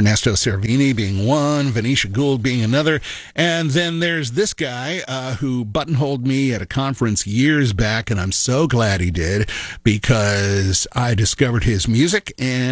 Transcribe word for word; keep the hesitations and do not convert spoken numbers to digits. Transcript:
Ernesto Cervini being one, Venetia Gould being another. And then there's this guy uh, who buttonholed me at a conference years back, and I'm so glad he did because I discovered his music and